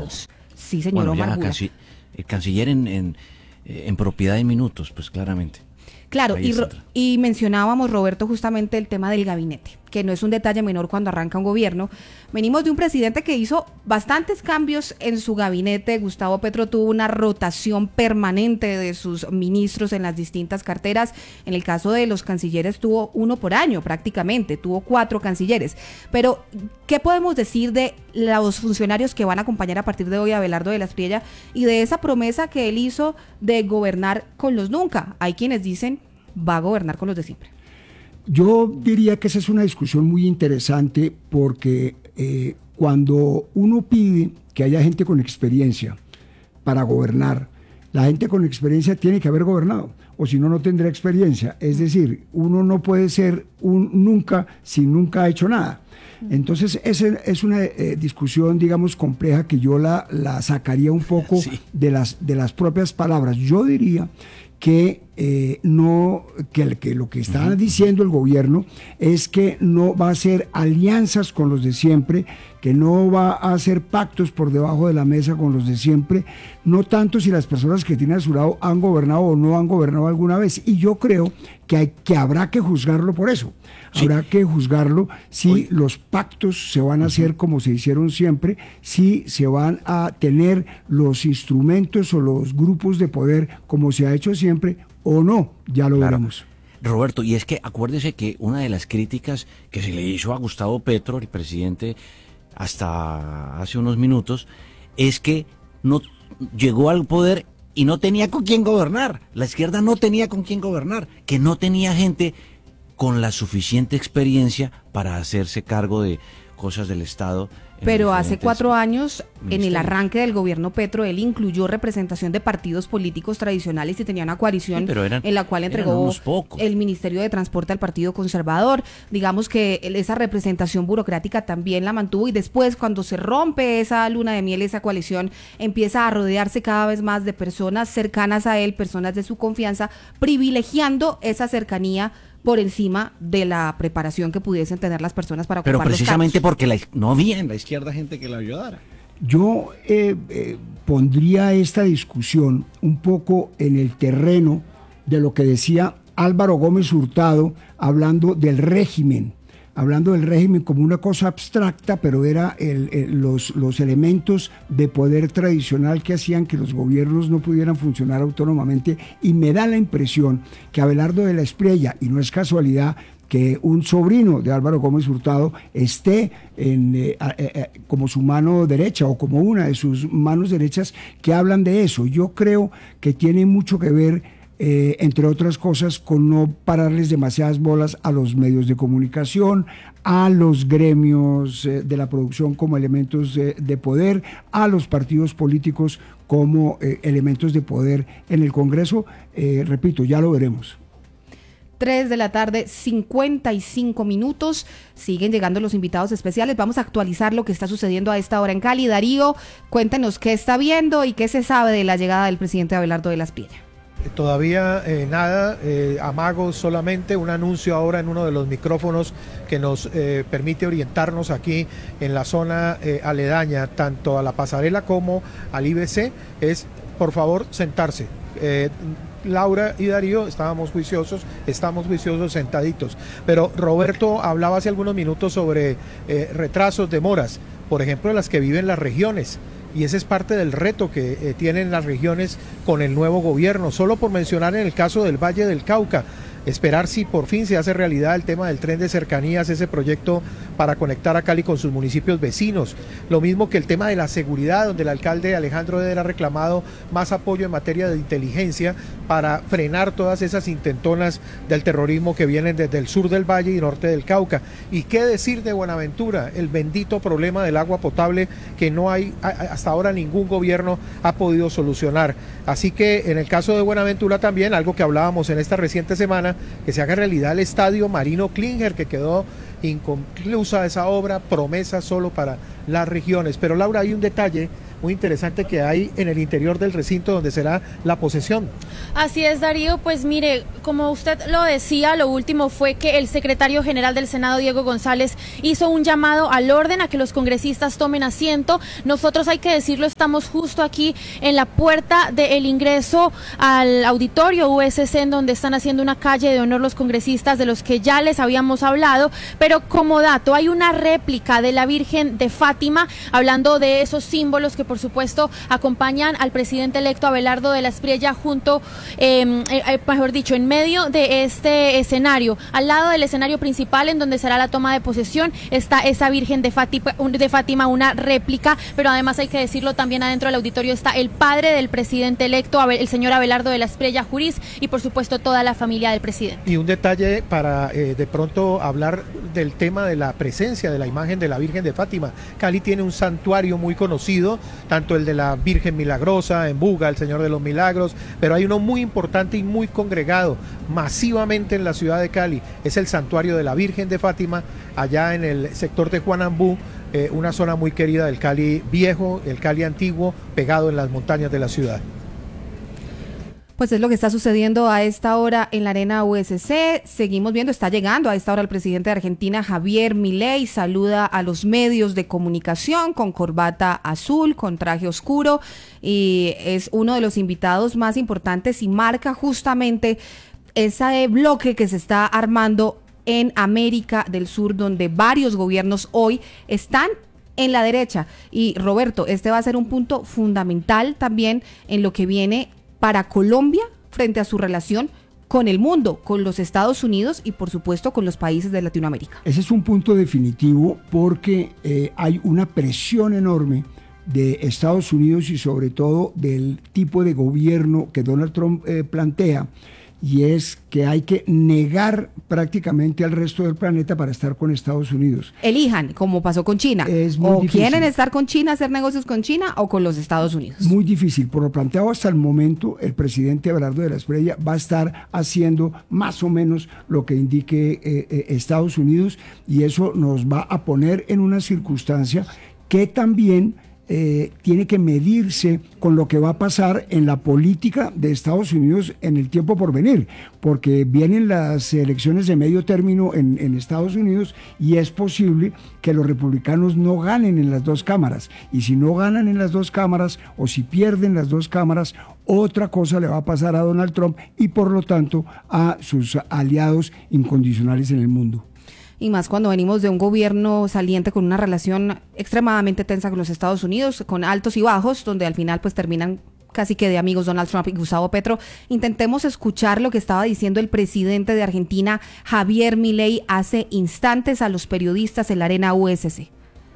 diputados. Sí, señor Omar Bura. El canciller en propiedad de minutos, pues claramente. Claro, y mencionábamos, Roberto, justamente el tema del gabinete, que no es un detalle menor cuando arranca un gobierno. Venimos de un presidente que hizo bastantes cambios en su gabinete. Gustavo Petro tuvo una rotación permanente de sus ministros en las distintas carteras. En el caso de los cancilleres tuvo uno por año prácticamente, tuvo 4 cancilleres. Pero, ¿qué podemos decir de los funcionarios que van a acompañar a partir de hoy a Abelardo de la Espriella y de esa promesa que él hizo de gobernar con los nunca? Hay quienes dicen, va a gobernar con los de siempre. Yo diría que esa es una discusión muy interesante porque cuando uno pide que haya gente con experiencia para gobernar, la gente con experiencia tiene que haber gobernado, o si no, no tendrá experiencia. Es decir, uno no puede ser un nunca si nunca ha hecho nada. Entonces, esa es una discusión, digamos, compleja que yo la sacaría un poco de las propias palabras. Yo diría que lo que está diciendo el gobierno es que no va a hacer alianzas con los de siempre, que no va a hacer pactos por debajo de la mesa con los de siempre, no tanto si las personas que tiene a su lado han gobernado o no han gobernado alguna vez. Y yo creo que habrá que juzgarlo por eso. Sí. Habrá que juzgarlo si los pactos se van a hacer como se hicieron siempre, si se van a tener los instrumentos o los grupos de poder como se ha hecho siempre o no, ya lo veremos. Roberto, y es que acuérdese que una de las críticas que se le hizo a Gustavo Petro, el presidente, hasta hace unos minutos, es que no llegó al poder y no tenía con quién gobernar. La izquierda no tenía con quién gobernar, que no tenía gente con la suficiente experiencia para hacerse cargo de cosas del Estado. Pero hace 4 años, en el arranque del gobierno Petro, él incluyó representación de partidos políticos tradicionales y tenía una coalición en la cual entregó el Ministerio de Transporte al Partido Conservador. Digamos que esa representación burocrática también la mantuvo, y después, cuando se rompe esa luna de miel, esa coalición empieza a rodearse cada vez más de personas cercanas a él, personas de su confianza, privilegiando esa cercanía por encima de la preparación que pudiesen tener las personas para ocupar los cargos. Pero precisamente porque no había en la izquierda gente que la ayudara. Yo pondría esta discusión un poco en el terreno de lo que decía Álvaro Gómez Hurtado, hablando del régimen como una cosa abstracta, pero era los elementos de poder tradicional que hacían que los gobiernos no pudieran funcionar autónomamente, y me da la impresión que Abelardo de la Espriella, y no es casualidad que un sobrino de Álvaro Gómez Hurtado esté como su mano derecha o como una de sus manos derechas, que hablan de eso. Yo creo que tiene mucho que ver, entre otras cosas, con no pararles demasiadas bolas a los medios de comunicación, a los gremios de la producción como elementos de poder, a los partidos políticos como elementos de poder en el Congreso. Repito, ya lo veremos. 3 de la tarde, 55 minutos. Siguen llegando los invitados especiales. Vamos a actualizar lo que está sucediendo a esta hora en Cali. Darío, cuéntenos qué está viendo y qué se sabe de la llegada del presidente Abelardo de la Espriella. Todavía nada, amagos solamente, un anuncio ahora en uno de los micrófonos que nos permite orientarnos aquí en la zona aledaña, tanto a la pasarela como al IBC, es por favor sentarse. Laura y Darío estamos juiciosos sentaditos, pero Roberto hablaba hace algunos minutos sobre retrasos, demoras, por ejemplo, las que viven las regiones. Y ese es parte del reto que tienen las regiones con el nuevo gobierno. Solo por mencionar en el caso del Valle del Cauca, esperar si por fin se hace realidad el tema del tren de cercanías, ese proyecto para conectar a Cali con sus municipios vecinos. Lo mismo que el tema de la seguridad, donde el alcalde Alejandro Eder ha reclamado más apoyo en materia de inteligencia para frenar todas esas intentonas del terrorismo que vienen desde el sur del Valle y norte del Cauca. Y qué decir de Buenaventura, el bendito problema del agua potable que no hay, hasta ahora ningún gobierno ha podido solucionar. Así que en el caso de Buenaventura también, algo que hablábamos en esta reciente semana, que se haga realidad el estadio Marino Klinger, que quedó inconclusa esa obra, promesa solo para las regiones. Pero Laura, hay un detalle muy interesante que hay en el interior del recinto donde será la posesión. Así es, Darío, pues mire, como usted lo decía, lo último fue que el secretario general del Senado, Diego González, hizo un llamado al orden a que los congresistas tomen asiento. Nosotros, hay que decirlo, estamos justo aquí en la puerta del ingreso al auditorio USC, en donde están haciendo una calle de honor los congresistas de los que ya les habíamos hablado, pero como dato, hay una réplica de la Virgen de Fátima, hablando de esos símbolos que por supuesto acompañan al presidente electo Abelardo de la Espriella junto, mejor dicho, en medio de este escenario, al lado del escenario principal en donde será la toma de posesión, está esa Virgen de Fátima, una réplica, pero además hay que decirlo, también adentro del auditorio está el padre del presidente electo, el señor Abelardo de la Espriella Juriz, y por supuesto toda la familia del presidente. Y un detalle para de pronto hablar del tema de la presencia de la imagen de la Virgen de Fátima. Cali tiene un santuario muy conocido, tanto el de la Virgen Milagrosa en Buga, el Señor de los Milagros, pero hay uno muy importante y muy congregado masivamente en la ciudad de Cali, es el santuario de la Virgen de Fátima, allá en el sector de Juanambú, una zona muy querida del Cali viejo, el Cali antiguo, pegado en las montañas de la ciudad. Pues es lo que está sucediendo a esta hora en la arena USC. Seguimos viendo, está llegando a esta hora el presidente de Argentina, Javier Milei, saluda a los medios de comunicación con corbata azul, con traje oscuro, y es uno de los invitados más importantes y marca justamente ese bloque que se está armando en América del Sur, donde varios gobiernos hoy están en la derecha. Y Roberto, este va a ser un punto fundamental también en lo que viene para Colombia frente a su relación con el mundo, con los Estados Unidos y por supuesto con los países de Latinoamérica. Ese es un punto definitivo porque hay una presión enorme de Estados Unidos y sobre todo del tipo de gobierno que Donald Trump plantea, y es que hay que negar prácticamente al resto del planeta para estar con Estados Unidos. Elijan, como pasó con China. Es muy o difícil. Quieren estar con China, hacer negocios con China o con los Estados Unidos. Muy difícil. Por lo planteado hasta el momento, el presidente Abelardo de la Espriella va a estar haciendo más o menos lo que indique Estados Unidos, y eso nos va a poner en una circunstancia que también tiene que medirse con lo que va a pasar en la política de Estados Unidos en el tiempo por venir, porque vienen las elecciones de medio término en Estados Unidos y es posible que los republicanos no ganen en las dos cámaras, y si no ganan en las dos cámaras o si pierden las dos cámaras, otra cosa le va a pasar a Donald Trump y por lo tanto a sus aliados incondicionales en el mundo. Y más cuando venimos de un gobierno saliente con una relación extremadamente tensa con los Estados Unidos, con altos y bajos, donde al final pues terminan casi que de amigos Donald Trump y Gustavo Petro. Intentemos escuchar lo que estaba diciendo el presidente de Argentina, Javier Milei, hace instantes a los periodistas en la arena USC.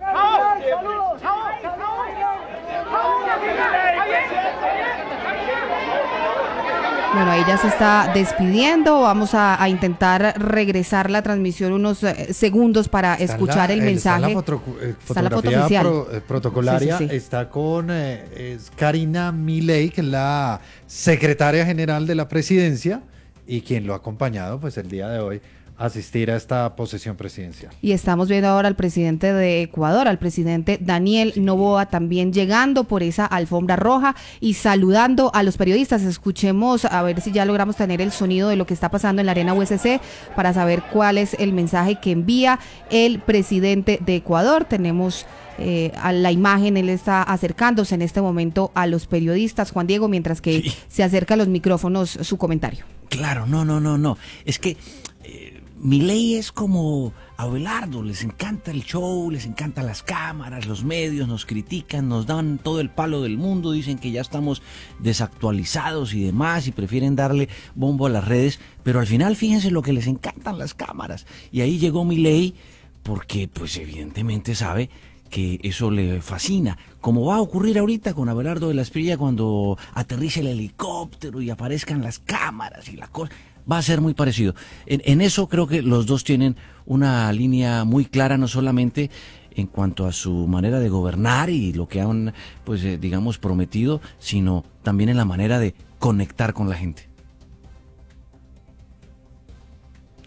Bueno, ella se está despidiendo. Vamos a intentar regresar la transmisión unos segundos para escuchar el mensaje. Está la foto oficial. Protocolaria. Sí. Está con Karina Milei, que es la secretaria general de la presidencia y quien lo ha acompañado pues el día de hoy a asistir a esta posesión presidencial. Y estamos viendo ahora al presidente de Ecuador, al presidente Daniel Noboa, también llegando por esa alfombra roja y saludando a los periodistas. Escuchemos a ver si ya logramos tener el sonido de lo que está pasando en la arena USC para saber cuál es el mensaje que envía el presidente de Ecuador. Tenemos a la imagen, él está acercándose en este momento a los periodistas, Juan Diego, mientras que se acerca a los micrófonos su comentario. Claro, no. Es que Milei es como Abelardo, les encanta el show, les encantan las cámaras, los medios nos critican, nos dan todo el palo del mundo, dicen que ya estamos desactualizados y demás y prefieren darle bombo a las redes, pero al final fíjense lo que les encantan las cámaras. Y ahí llegó Milei porque pues evidentemente sabe que eso le fascina, como va a ocurrir ahorita con Abelardo de la Espriella cuando aterrice el helicóptero y aparezcan las cámaras y la cosa. Va a ser muy parecido. En eso creo que los dos tienen una línea muy clara, no solamente en cuanto a su manera de gobernar y lo que han, pues, digamos, prometido, sino también en la manera de conectar con la gente.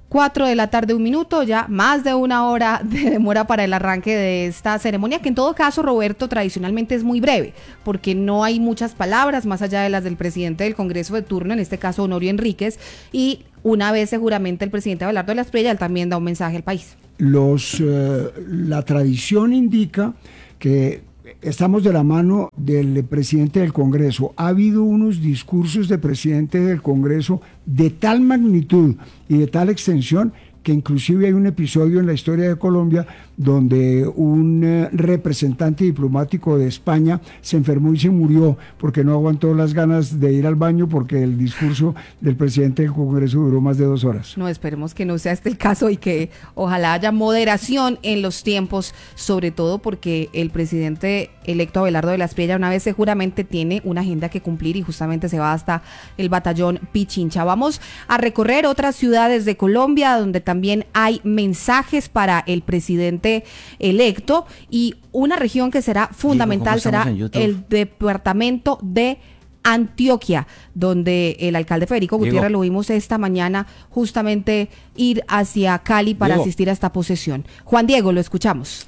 4 de la tarde, 1 minuto, ya más de 1 hora de demora para el arranque de esta ceremonia, que en todo caso, Roberto, tradicionalmente es muy breve, porque no hay muchas palabras más allá de las del presidente del Congreso de turno, en este caso Honorio Enríquez, y una vez seguramente el presidente Abelardo de la Espriella, él también da un mensaje al país. La tradición indica que estamos de la mano del presidente del Congreso. Ha habido unos discursos de presidente del Congreso de tal magnitud y de tal extensión que inclusive hay un episodio en la historia de Colombia donde un representante diplomático de España se enfermó y se murió porque no aguantó las ganas de ir al baño porque el discurso del presidente del Congreso duró más de 2 horas. No, esperemos que no sea este el caso y que ojalá haya moderación en los tiempos, sobre todo porque el presidente electo Abelardo de la Espriella una vez seguramente tiene una agenda que cumplir y justamente se va hasta el batallón Pichincha. Vamos a recorrer otras ciudades de Colombia donde también hay mensajes para el presidente electo, y una región que será fundamental será el departamento de Antioquia, donde el alcalde Federico Gutiérrez, lo vimos esta mañana, justamente ir hacia Cali para asistir a esta posesión. Juan Diego, lo escuchamos.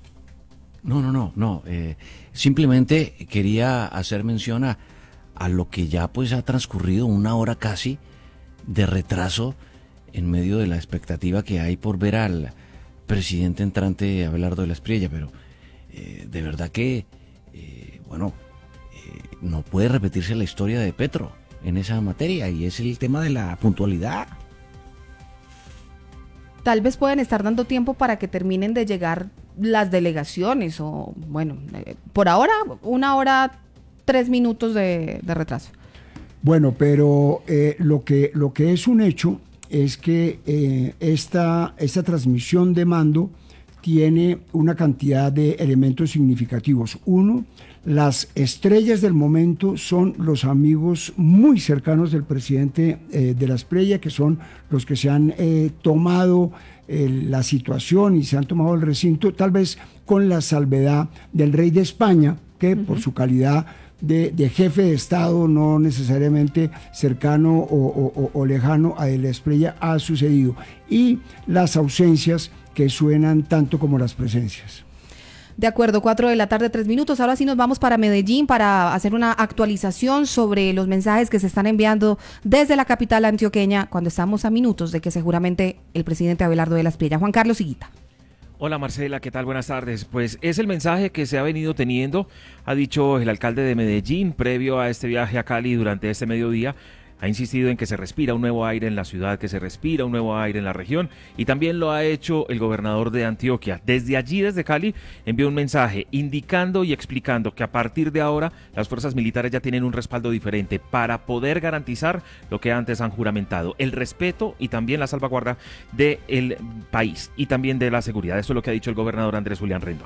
No. Simplemente quería hacer mención a lo que ya pues ha transcurrido 1 hora casi de retraso en medio de la expectativa que hay por ver al presidente entrante Abelardo de la Espriella, pero de verdad que, no puede repetirse la historia de Petro en esa materia, y es el tema de la puntualidad. Tal vez pueden estar dando tiempo para que terminen de llegar las delegaciones, o por ahora 1 hora 3 minutos de retraso. Bueno, pero lo que es un hecho es que esta transmisión de mando tiene una cantidad de elementos significativos. Uno, las estrellas del momento son los amigos muy cercanos del presidente de la Espriella, que son los que se han tomado la situación y se han tomado el recinto, tal vez con la salvedad del rey de España, que por su calidad de jefe de Estado, no necesariamente cercano o lejano a la Espriella, ha sucedido, y las ausencias que suenan tanto como las presencias. De acuerdo, 4 de la tarde, 3 minutos. Ahora sí nos vamos para Medellín para hacer una actualización sobre los mensajes que se están enviando desde la capital antioqueña, cuando estamos a minutos de que seguramente el presidente Abelardo de la Espriella. Juan Carlos Higuita. Hola Marcela, ¿qué tal? Buenas tardes. Pues es el mensaje que se ha venido teniendo, ha dicho el alcalde de Medellín previo a este viaje a Cali durante este mediodía. Ha insistido en que se respira un nuevo aire en la ciudad, que se respira un nuevo aire en la región, y también lo ha hecho el gobernador de Antioquia. Desde allí, desde Cali, envió un mensaje indicando y explicando que a partir de ahora las fuerzas militares ya tienen un respaldo diferente para poder garantizar lo que antes han juramentado, el respeto y también la salvaguarda del país y también de la seguridad. Eso es lo que ha dicho el gobernador Andrés Julián Rendón.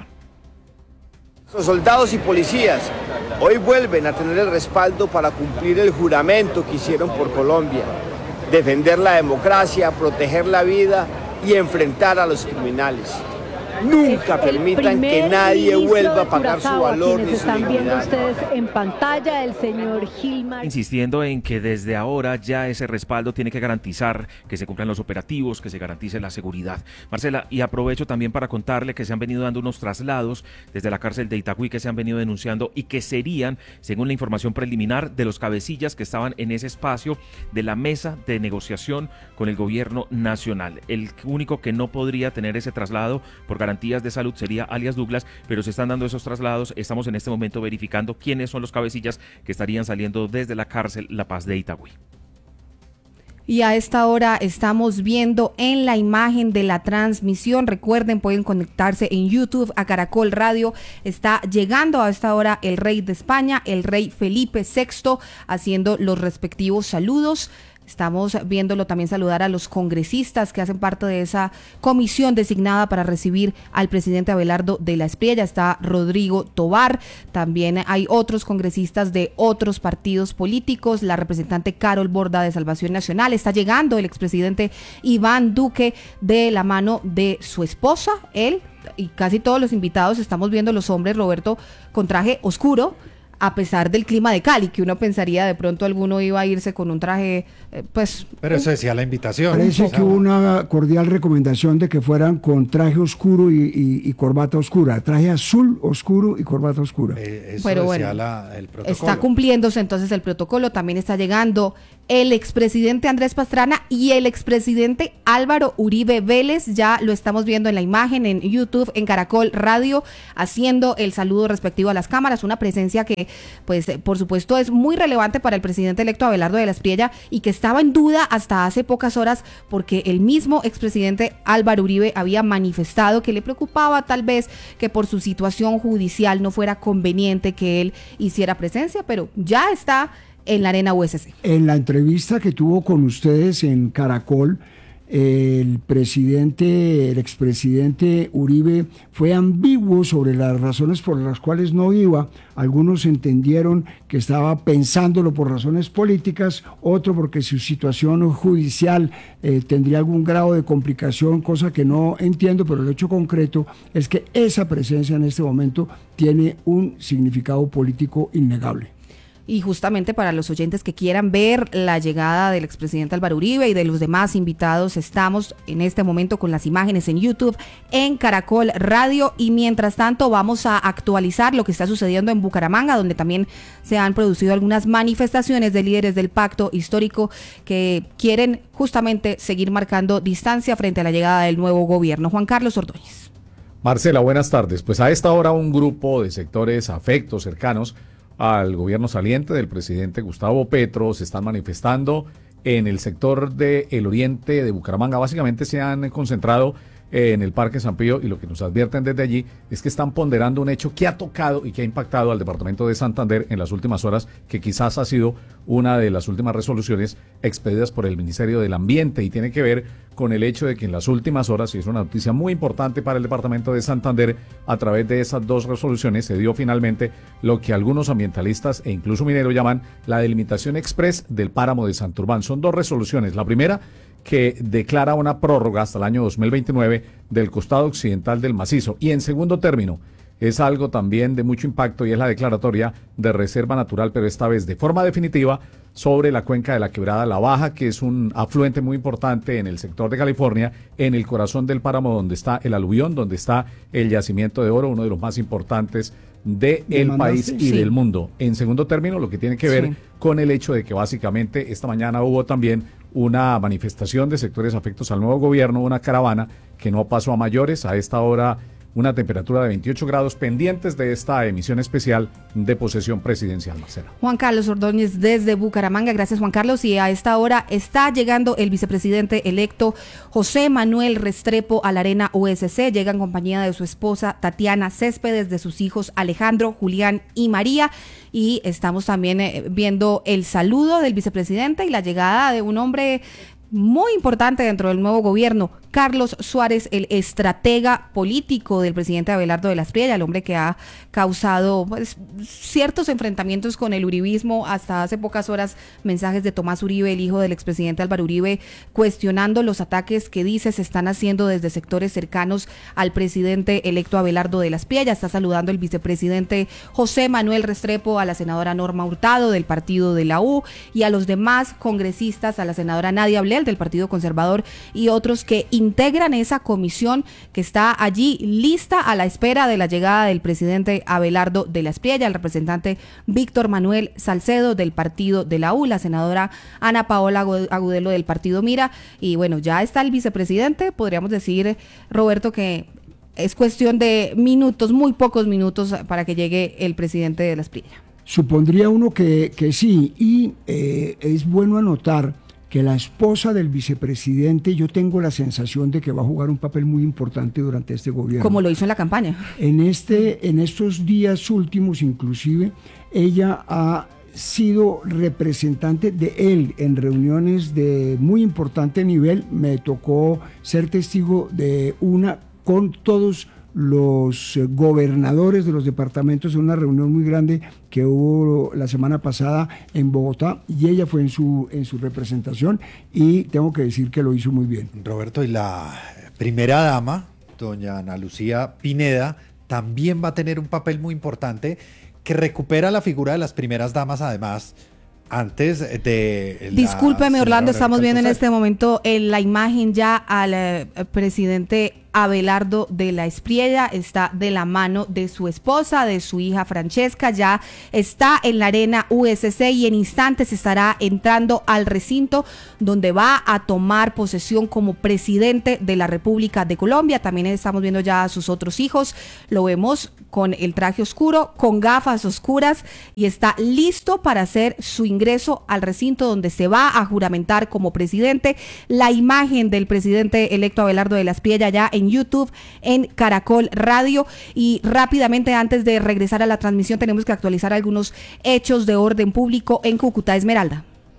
Los soldados y policías hoy vuelven a tener el respaldo para cumplir el juramento que hicieron por Colombia, defender la democracia, proteger la vida y enfrentar a los criminales. Nunca permitan que nadie vuelva a pagar su valor ni su dignidad. Viendo ustedes en pantalla el señor Gilmar, insistiendo en que desde ahora ya ese respaldo tiene que garantizar que se cumplan los operativos, que se garantice la seguridad. Marcela, y aprovecho también para contarle que se han venido dando unos traslados desde la cárcel de Itagüí que se han venido denunciando y que serían, según la información preliminar, de los cabecillas que estaban en ese espacio de la mesa de negociación con el gobierno nacional. El único que no podría tener ese traslado por garantías de salud sería alias Douglas, pero se están dando esos traslados. Estamos en este momento verificando quiénes son los cabecillas que estarían saliendo desde la cárcel La Paz de Itagüí. Y a esta hora estamos viendo en la imagen de la transmisión, recuerden, pueden conectarse en YouTube a Caracol Radio. Está llegando a esta hora el rey de España, el rey Felipe VI, haciendo los respectivos saludos. Estamos viéndolo también saludar a los congresistas que hacen parte de esa comisión designada para recibir al presidente Abelardo de la Espriella. Está Rodrigo Tobar, también hay otros congresistas de otros partidos políticos, la representante Carol Borda de Salvación Nacional. Está llegando el expresidente Iván Duque de la mano de su esposa, él y casi todos los invitados. Estamos viendo los hombres, Roberto, con traje oscuro. a pesar del clima de Cali, que uno pensaría de pronto alguno iba a irse con un traje, pues... Pero eso decía la invitación. Parece que hubo una cordial recomendación de que fueran con traje oscuro y corbata oscura, traje azul oscuro y corbata oscura. Eso pero decía bueno, el protocolo. está cumpliéndose entonces el protocolo, también está llegando el expresidente Andrés Pastrana y el expresidente Álvaro Uribe Vélez, ya lo estamos viendo en la imagen en YouTube, en Caracol Radio, haciendo el saludo respectivo a las cámaras, una presencia que pues por supuesto es muy relevante para el presidente electo Abelardo de la Espriella y que estaba en duda hasta hace pocas horas porque el mismo expresidente Álvaro Uribe había manifestado que le preocupaba tal vez que por su situación judicial no fuera conveniente que él hiciera presencia, pero ya está en la arena USC. En la entrevista que tuvo con ustedes en Caracol, el expresidente Uribe fue ambiguo sobre las razones por las cuales no iba. Algunos entendieron que estaba pensándolo por razones políticas, otro porque su situación judicial tendría algún grado de complicación, cosa que no entiendo, pero el hecho concreto es que esa presencia en este momento tiene un significado político innegable. Y justamente para los oyentes que quieran ver la llegada del expresidente Álvaro Uribe y de los demás invitados, estamos en este momento con las imágenes en YouTube, en Caracol Radio, y mientras tanto vamos a actualizar lo que está sucediendo en Bucaramanga, donde también se han producido algunas manifestaciones de líderes del pacto histórico que quieren justamente seguir marcando distancia frente a la llegada del nuevo gobierno. Juan Carlos Ordóñez. Marcela, buenas tardes. Pues a esta hora un grupo de sectores afectos, cercanos al gobierno saliente del presidente Gustavo Petro, se están manifestando en el sector del oriente de Bucaramanga. Básicamente se han concentrado en el Parque San Pío, y lo que nos advierten desde allí es que están ponderando un hecho que ha tocado y que ha impactado al departamento de Santander en las últimas horas, que quizás ha sido una de las últimas resoluciones expedidas por el Ministerio del Ambiente, y tiene que ver con el hecho de que en las últimas horas, y es una noticia muy importante para el departamento de Santander, a través de esas dos resoluciones se dio finalmente lo que algunos ambientalistas e incluso mineros llaman la delimitación express del páramo de Santurbán. Son dos resoluciones. La primera, que declara una prórroga hasta el año 2029 del costado occidental del macizo, y en segundo término es algo también de mucho impacto, y es la declaratoria de reserva natural, pero esta vez de forma definitiva, sobre la cuenca de la Quebrada La Baja, que es un afluente muy importante en el sector de California, en el corazón del páramo donde está el aluvión, donde está el yacimiento de oro, uno de los más importantes del país y del mundo. En segundo término, lo que tiene que ver con el hecho de que básicamente esta mañana hubo también una manifestación de sectores afectos al nuevo gobierno, una caravana que no pasó a mayores. A esta hora una temperatura de 28 grados, pendientes de esta emisión especial de posesión presidencial, Marcela. Juan Carlos Ordóñez desde Bucaramanga. Gracias, Juan Carlos. Y a esta hora está llegando el vicepresidente electo José Manuel Restrepo a la arena USC. Llega en compañía de su esposa Tatiana Céspedes, de sus hijos Alejandro, Julián y María. Y estamos también viendo el saludo del vicepresidente y la llegada de un hombre muy importante dentro del nuevo gobierno, Carlos Suárez, el estratega político del presidente Abelardo de la Espriella, el hombre que ha causado pues, ciertos enfrentamientos con el uribismo. Hasta hace pocas horas, mensajes de Tomás Uribe, el hijo del expresidente Álvaro Uribe, cuestionando los ataques que dice se están haciendo desde sectores cercanos al presidente electo Abelardo de la Espriella. Está saludando el vicepresidente José Manuel Restrepo, a la senadora Norma Hurtado del partido de la U, y a los demás congresistas, a la senadora Nadia Blel del Partido Conservador y otros que integran esa comisión que está allí lista a la espera de la llegada del presidente Abelardo de la Espriella, el representante Víctor Manuel Salcedo del partido de la U, la senadora Ana Paola Agudelo del partido Mira, y bueno, ya está el vicepresidente. Podríamos decir, Roberto, que es cuestión de minutos, muy pocos minutos, para que llegue el presidente de la Espriella. Supondría uno que sí, y es bueno anotar que la esposa del vicepresidente, yo tengo la sensación de que va a jugar un papel muy importante durante este gobierno. Como lo hizo en la campaña. En estos días últimos, inclusive, ella ha sido representante de él en reuniones de muy importante nivel. Me tocó ser testigo de una con todos los gobernadores de los departamentos en una reunión muy grande que hubo la semana pasada en Bogotá, y ella fue en su representación, y tengo que decir que lo hizo muy bien. Roberto, y la primera dama, doña Ana Lucía Pineda, también va a tener un papel muy importante que recupera la figura de las primeras damas, además, antes de... Discúlpeme, Orlando, estamos viendo en este momento en la imagen ya al presidente Abelardo de la Espriella, está de la mano de su esposa, de su hija Francesca, ya está en la arena USC y en instantes estará entrando al recinto donde va a tomar posesión como presidente de la República de Colombia. También estamos viendo ya a sus otros hijos, lo vemos con el traje oscuro, con gafas oscuras y está listo para hacer su ingreso al recinto donde se va a juramentar como presidente. La imagen del presidente electo Abelardo de la Espriella ya en YouTube, en Caracol Radio. Y rápidamente, antes de regresar a la transmisión, tenemos que actualizar algunos hechos de orden público en Cúcuta. Esmeralda.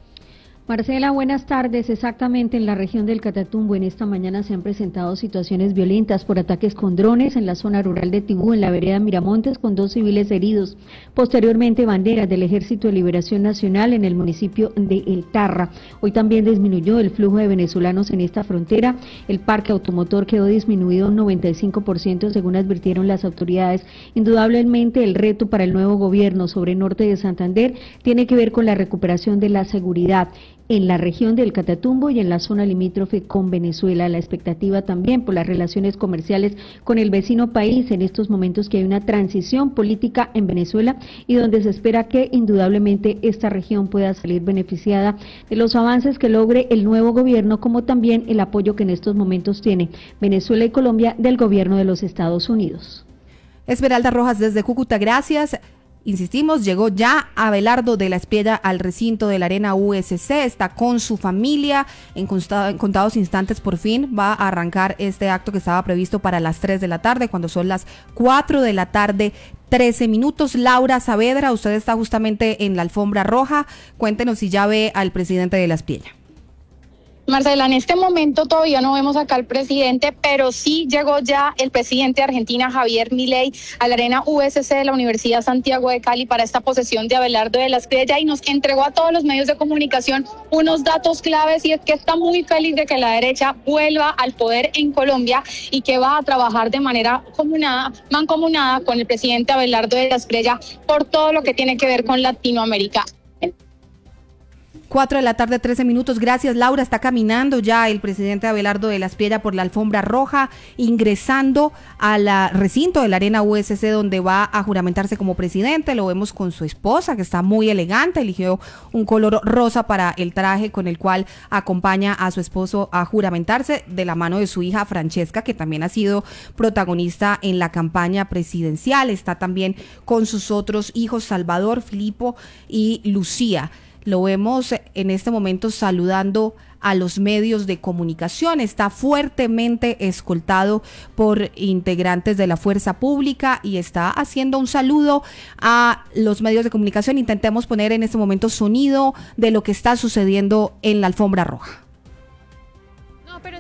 Marcela, buenas tardes. Exactamente, en la región del Catatumbo en esta mañana se han presentado situaciones violentas por ataques con drones en la zona rural de Tibú, en la vereda Miramontes, con 2 civiles heridos. Posteriormente, banderas del Ejército de Liberación Nacional en el municipio de El Tarra. Hoy también disminuyó el flujo de venezolanos en esta frontera. El parque automotor quedó disminuido un 95%, según advirtieron las autoridades. Indudablemente, el reto para el nuevo gobierno sobre Norte de Santander tiene que ver con la recuperación de la seguridad en la región del Catatumbo y en la zona limítrofe con Venezuela. La expectativa también por las relaciones comerciales con el vecino país en estos momentos que hay una transición política en Venezuela y donde se espera que indudablemente esta región pueda salir beneficiada de los avances que logre el nuevo gobierno, como también el apoyo que en estos momentos tiene Venezuela y Colombia del gobierno de los Estados Unidos. Esmeralda Rojas desde Cúcuta, gracias. Insistimos, llegó ya Abelardo de la Espriella al recinto de la arena USC, está con su familia, en contados instantes por fin va a arrancar este acto que estaba previsto para las 3 de la tarde, cuando son las 4 de la tarde, 13 minutos. Laura Saavedra, usted está justamente en la alfombra roja, cuéntenos si ya ve al presidente de la Espriella. Marcela, en este momento todavía no vemos acá al presidente, pero sí llegó ya el presidente de Argentina, Javier Milei, a la arena USC de la Universidad Santiago de Cali para esta posesión de Abelardo de la Espriella, y nos entregó a todos los medios de comunicación unos datos claves, y es que está muy feliz de que la derecha vuelva al poder en Colombia y que va a trabajar de manera mancomunada con el presidente Abelardo de la Espriella por todo lo que tiene que ver con Latinoamérica. 4 de la tarde, 13 minutos. Gracias, Laura. Está caminando ya el presidente Abelardo de la Espriella por la alfombra roja, ingresando al recinto de la arena USC, donde va a juramentarse como presidente. Lo vemos con su esposa, que está muy elegante. Eligió un color rosa para el traje con el cual acompaña a su esposo a juramentarse, de la mano de su hija Francesca, que también ha sido protagonista en la campaña presidencial. Está también con sus otros hijos, Salvador, Filipo y Lucía. Lo vemos en este momento saludando a los medios de comunicación. Está fuertemente escoltado por integrantes de la fuerza pública y está haciendo un saludo a los medios de comunicación. Intentemos poner en este momento sonido de lo que está sucediendo en la alfombra roja. No, pero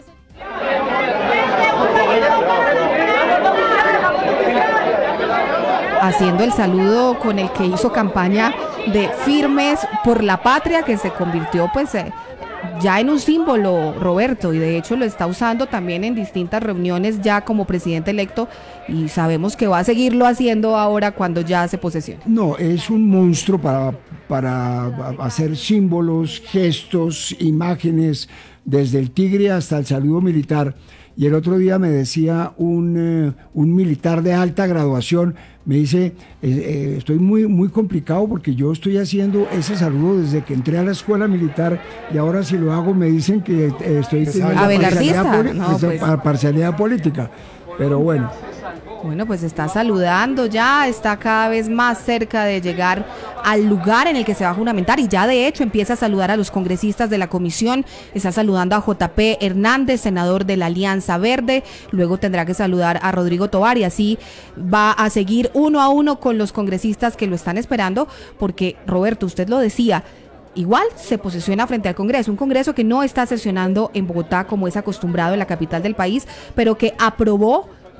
haciendo el saludo con el que hizo campaña de Firmes por la Patria, que se convirtió pues ya en un símbolo, Roberto, y de hecho lo está usando también en distintas reuniones ya como presidente electo, y sabemos que va a seguirlo haciendo ahora cuando ya se posesione. No, es un monstruo para hacer símbolos, gestos, imágenes, desde el tigre hasta el saludo militar. Y el otro día me decía un militar de alta graduación, me dice, estoy muy complicado porque yo estoy haciendo ese saludo desde que entré a la escuela militar, y ahora si lo hago me dicen que estoy teniendo parcialidad política. Pero bueno. Bueno, pues está saludando ya, está cada vez más cerca de llegar al lugar en el que se va a juramentar, y ya de hecho empieza a saludar a los congresistas de la comisión. Está saludando a JP Hernández, senador de la Alianza Verde, luego tendrá que saludar a Rodrigo Tovar, y así va a seguir uno a uno con los congresistas que lo están esperando, porque Roberto, usted lo decía, igual se posiciona frente al Congreso, un Congreso que no está sesionando en Bogotá como es acostumbrado en la capital del país, pero que aprobó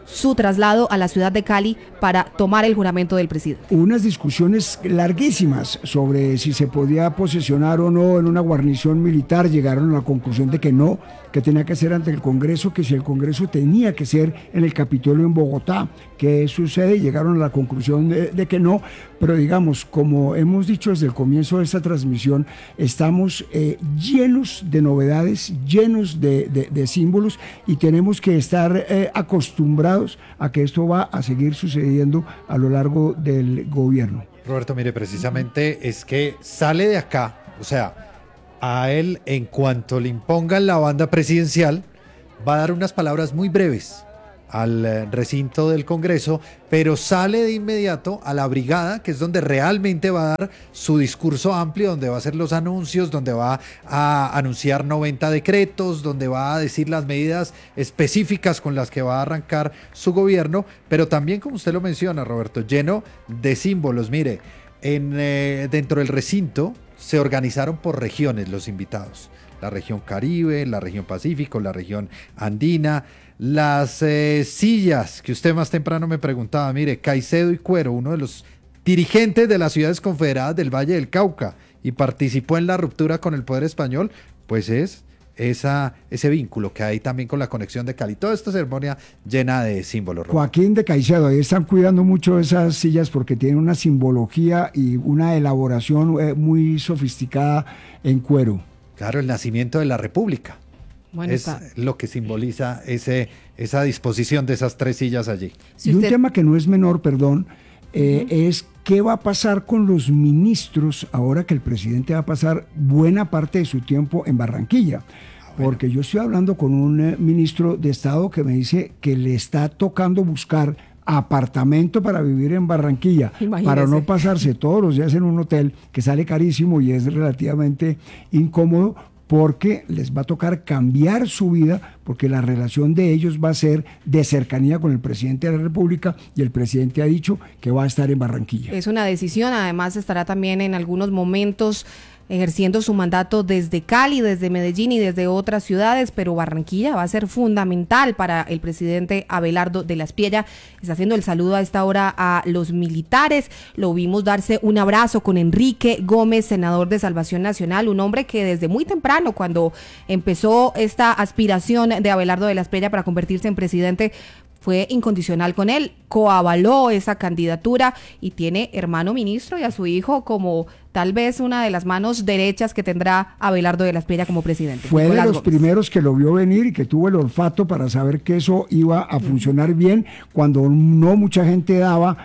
su traslado a la ciudad de Cali para tomar el juramento del presidente. Unas discusiones larguísimas sobre si se podía posesionar o no en una guarnición militar. Llegaron a la conclusión de que no, que tenía que ser ante el Congreso, que si el Congreso tenía que ser en el Capitolio en Bogotá. ¿Qué sucede? Llegaron a la conclusión de que no, pero digamos, como hemos dicho desde el comienzo de esta transmisión, estamos llenos de novedades, llenos de símbolos, y tenemos que estar acostumbrados a que esto va a seguir sucediendo a lo largo del gobierno. Roberto, mire, precisamente es que sale de acá, o sea, a él, en cuanto le impongan la banda presidencial, va a dar unas palabras muy breves al recinto del Congreso, pero sale de inmediato a la brigada, que es donde realmente va a dar su discurso amplio, donde va a hacer los anuncios, donde va a anunciar 90 decretos, donde va a decir las medidas específicas con las que va a arrancar su gobierno, pero también, como usted lo menciona, Roberto, lleno de símbolos. Mire, dentro del recinto se organizaron por regiones los invitados: la región Caribe, la región Pacífico, la región Andina. Las sillas que usted más temprano me preguntaba, mire, Caicedo y Cuero, uno de los dirigentes de las ciudades confederadas del Valle del Cauca, y participó en la ruptura con el poder español, pues es ese vínculo que hay también con la conexión de Cali. Toda esta ceremonia llena de símbolos. Joaquín de Caicedo, ahí están cuidando mucho esas sillas porque tienen una simbología y una elaboración muy sofisticada en cuero. Claro, el nacimiento de la República. Bueno, es lo que simboliza esa disposición de esas 3 sillas allí. Y un tema que no es menor, es qué va a pasar con los ministros ahora que el presidente va a pasar buena parte de su tiempo en Barranquilla. Porque yo estoy hablando con un ministro de Estado que me dice que le está tocando buscar apartamento para vivir en Barranquilla. Imagínese. Para no pasarse todos los días en un hotel que sale carísimo y es relativamente incómodo, porque les va a tocar cambiar su vida, porque la relación de ellos va a ser de cercanía con el presidente de la República, y el presidente ha dicho que va a estar en Barranquilla. Es una decisión, además estará también en algunos momentos ejerciendo su mandato desde Cali, desde Medellín y desde otras ciudades, pero Barranquilla va a ser fundamental para el presidente Abelardo de la Espriella. Está haciendo el saludo a esta hora a los militares. Lo vimos darse un abrazo con Enrique Gómez, senador de Salvación Nacional, un hombre que desde muy temprano, cuando empezó esta aspiración de Abelardo de la Espriella para convertirse en presidente, fue incondicional con él, coavaló esa candidatura y tiene hermano ministro y a su hijo como tal vez una de las manos derechas que tendrá Abelardo de la Espriella como presidente. Fue Nicolás de los Gómez. Primeros que lo vio venir y que tuvo el olfato para saber que eso iba a funcionar bien cuando no mucha gente daba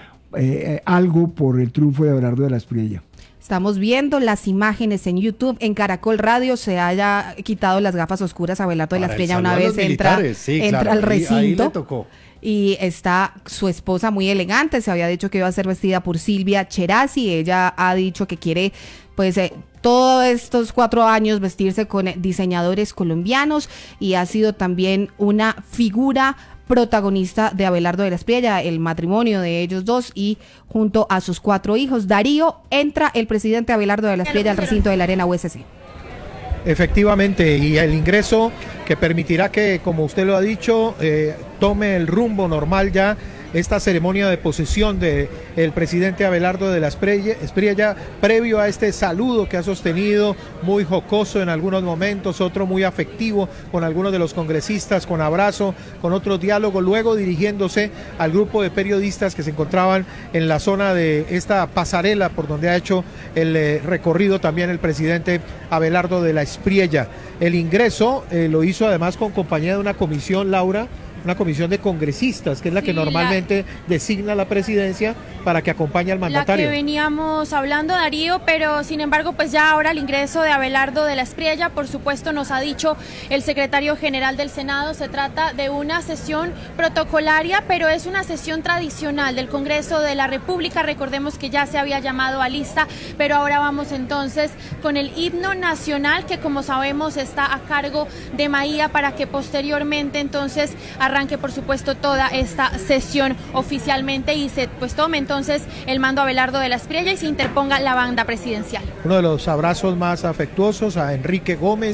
algo por el triunfo de Abelardo de la Espriella. Estamos viendo las imágenes en YouTube, en Caracol Radio. Se haya quitado las gafas oscuras a Abelardo de la Espriella una vez entra al recinto. Ahí le tocó. Y está su esposa muy elegante. Se había dicho que iba a ser vestida por Silvia Cherasi. Ella ha dicho que quiere, pues, todos estos 4 años vestirse con diseñadores colombianos, y ha sido también una figura protagonista de Abelardo de la Espriella, el matrimonio de ellos dos y junto a sus 4 hijos. Darío, entra el presidente Abelardo de la Espriella al recinto de la Arena USC. Efectivamente, y el ingreso que permitirá que, como usted lo ha dicho, tome el rumbo normal ya esta ceremonia de posesión del presidente Abelardo de la Espriella, previo a este saludo que ha sostenido, muy jocoso en algunos momentos, otro muy afectivo con algunos de los congresistas, con abrazo, con otro diálogo, luego dirigiéndose al grupo de periodistas que se encontraban en la zona de esta pasarela por donde ha hecho el recorrido también el presidente Abelardo de la Espriella. El ingreso lo hizo además con compañía de una comisión, Laura, una comisión de congresistas, que es la que normalmente designa la presidencia para que acompañe al mandatario. La que veníamos hablando, Darío, pero sin embargo, pues ya ahora el ingreso de Abelardo de la Espriella, por supuesto, nos ha dicho el secretario general del Senado, se trata de una sesión protocolaria, pero es una sesión tradicional del Congreso de la República. Recordemos que ya se había llamado a lista, pero ahora vamos entonces con el himno nacional, que como sabemos está a cargo de Maía, para que posteriormente entonces arranque, por supuesto, toda esta sesión oficialmente y se tome entonces el mando a Abelardo de la Espriella y se interponga la banda presidencial. Uno de los abrazos más afectuosos a Enrique Gómez,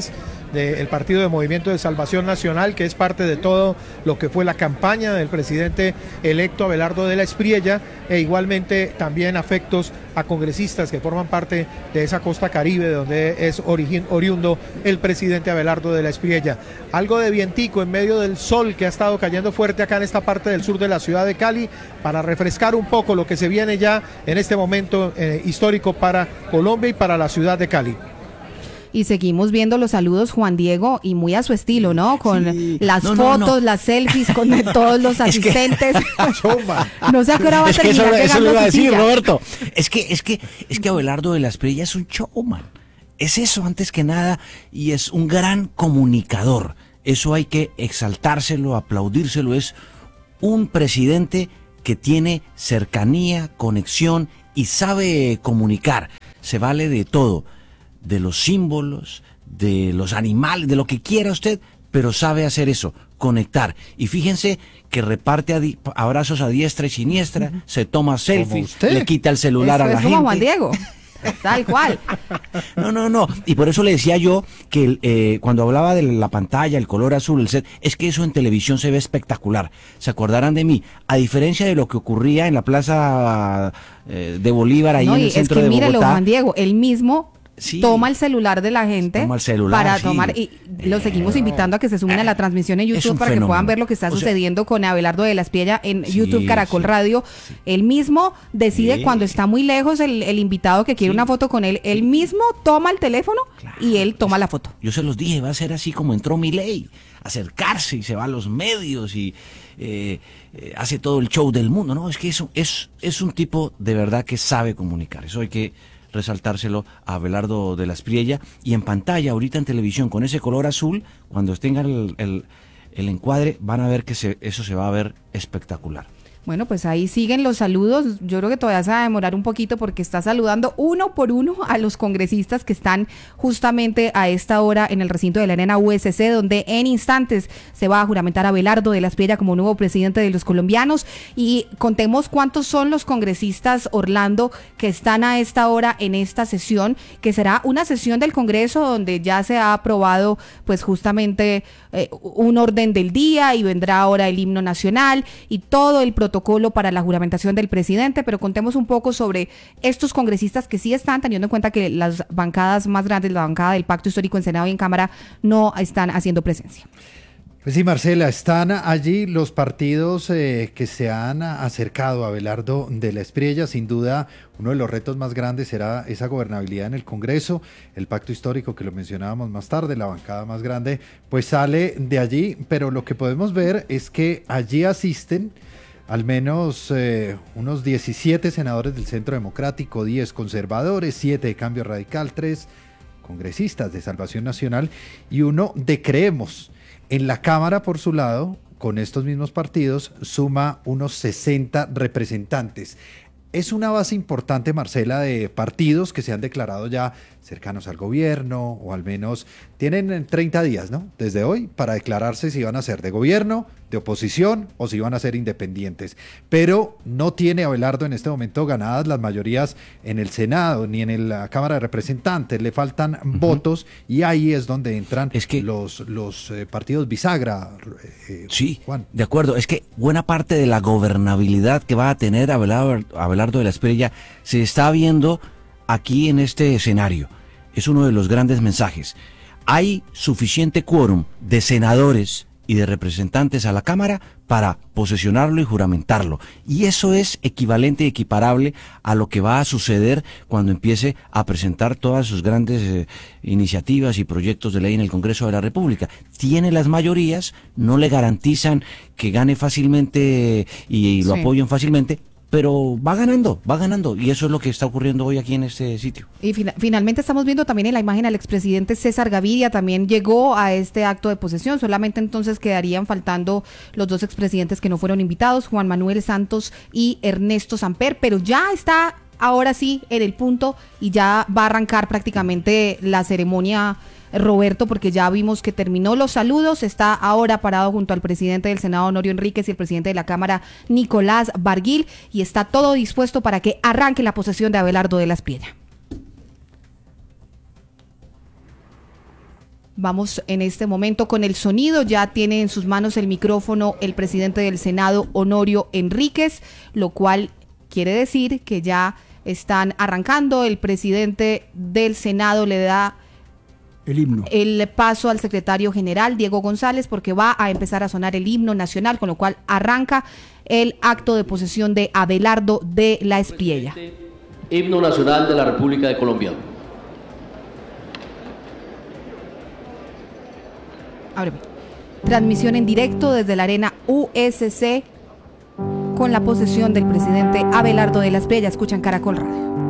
del Partido de Movimiento de Salvación Nacional, que es parte de todo lo que fue la campaña del presidente electo Abelardo de la Espriella, e igualmente también afectos a congresistas que forman parte de esa costa caribe de donde es oriundo el presidente Abelardo de la Espriella. Algo de vientico en medio del sol que ha estado cayendo fuerte acá en esta parte del sur de la ciudad de Cali, para refrescar un poco lo que se viene ya en este momento histórico para Colombia y para la ciudad de Cali. Y seguimos viendo los saludos, Juan Diego, y muy a su estilo, ¿no? Con las fotos, las selfies, con todos los asistentes. No sé a qué hora va a terminar. Eso lo iba a decir, Roberto. Es que Abelardo de la Espriella es un showman. Es eso antes que nada, y es un gran comunicador. Eso hay que exaltárselo, aplaudírselo. Es un presidente que tiene cercanía, conexión y sabe comunicar. Se vale de todo, de los símbolos, de los animales, de lo que quiera usted, pero sabe hacer eso, conectar. Y fíjense que reparte abrazos a diestra y siniestra, se toma selfies, le quita el celular a la gente. Es como Juan Diego. Tal cual. No. Y por eso le decía yo que cuando hablaba de la pantalla, el color azul, el set, es que eso en televisión se ve espectacular. Se acordarán de mí. A diferencia de lo que ocurría en la Plaza de Bolívar, ahí en el centro de Bogotá. Mírelo, Juan Diego, él mismo toma el celular de la gente para tomar, y lo seguimos invitando a que se sumen a la transmisión en YouTube para que puedan ver lo que está sucediendo con Abelardo de la Espriella en YouTube Caracol Radio. Él mismo decide cuando está muy lejos el invitado que quiere una foto con él, él mismo toma el teléfono y él toma la foto. Yo se los dije, va a ser así como entró Milei, acercarse y se va a los medios y hace todo el show del mundo. No, es que eso es un tipo de verdad que sabe comunicar. Eso hay que resaltárselo a Abelardo de la Espriella, y en pantalla, ahorita en televisión, con ese color azul, cuando tengan el encuadre, van a ver que eso se va a ver espectacular. Bueno, pues ahí siguen los saludos. Yo creo que todavía se va a demorar un poquito porque está saludando uno por uno a los congresistas que están justamente a esta hora en el recinto de la Arena USC, donde en instantes se va a juramentar a Abelardo de la Espriella como nuevo presidente de los colombianos. Y contemos cuántos son los congresistas, Orlando, que están a esta hora en esta sesión, que será una sesión del Congreso donde ya se ha aprobado pues justamente un orden del día, y vendrá ahora el himno nacional y todo el protocolo para la juramentación del presidente. Pero contemos un poco sobre estos congresistas que sí están, teniendo en cuenta que las bancadas más grandes, la bancada del Pacto Histórico en Senado y en Cámara, no están haciendo presencia. Pues sí, Marcela, están allí los partidos que se han acercado a Abelardo de la Espriella. Sin duda, uno de los retos más grandes será esa gobernabilidad en el Congreso. El pacto histórico, que lo mencionábamos más tarde, la bancada más grande, pues sale de allí. Pero lo que podemos ver es que allí asisten al menos unos 17 senadores del Centro Democrático, 10 conservadores, 7 de Cambio Radical, 3 congresistas de Salvación Nacional y 1 de Creemos. En la Cámara, por su lado, con estos mismos partidos, suma unos 60 representantes. Es una base importante, Marcela, de partidos que se han declarado ya cercanos al gobierno, o al menos tienen 30 días, ¿no?, desde hoy, para declararse si van a ser de gobierno, de oposición o si van a ser independientes. Pero no tiene Abelardo en este momento ganadas las mayorías en el Senado ni en la Cámara de Representantes. Le faltan votos, y ahí es donde entran los partidos bisagra. Sí, Juan. De acuerdo. Es que buena parte de la gobernabilidad que va a tener Abelardo de la Espriella se está viendo aquí en este escenario. Es uno de los grandes mensajes. Hay suficiente quórum de senadores y de representantes a la Cámara para posesionarlo y juramentarlo. Y eso es equivalente y equiparable a lo que va a suceder cuando empiece a presentar todas sus grandes iniciativas y proyectos de ley en el Congreso de la República. Tiene las mayorías, no le garantizan que gane fácilmente y lo apoyen fácilmente, pero va ganando, y eso es lo que está ocurriendo hoy aquí en este sitio. Y finalmente estamos viendo también en la imagen al expresidente César Gaviria, también llegó a este acto de posesión. Solamente entonces quedarían faltando los dos expresidentes que no fueron invitados, Juan Manuel Santos y Ernesto Samper, pero ya está ahora sí en el punto y ya va a arrancar prácticamente la ceremonia, Roberto, porque ya vimos que terminó los saludos. Está ahora parado junto al presidente del Senado, Honorio Enríquez, y el presidente de la Cámara, Nicolás Barguil, y está todo dispuesto para que arranque la posesión de Abelardo de la Espriella. Vamos en este momento con el sonido. Ya tiene en sus manos el micrófono el presidente del Senado, Honorio Enríquez, lo cual quiere decir que ya están arrancando. El presidente del Senado le da el himno, el paso al secretario general, Diego González, porque va a empezar a sonar el himno nacional, con lo cual arranca el acto de posesión de Abelardo de la Espriella. Himno nacional de la República de Colombia. Transmisión en directo desde la Arena USC con la posesión del presidente Abelardo de la Espriella. Escuchan Caracol Radio.